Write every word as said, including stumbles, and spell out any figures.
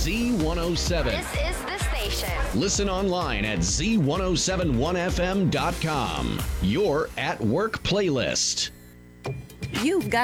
Z one oh seven. This is the station. Listen online at z ten seventy-one f m dot com. Your at work playlist. You've got